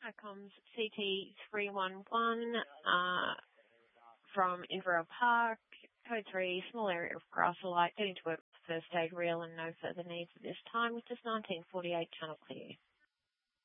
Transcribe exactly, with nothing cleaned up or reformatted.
Comms C T three one one uh, from Inverell Park, code three, small area of grass light, getting to work with first aid reel and no further needs at this time, with just nineteen forty-eight channel clear.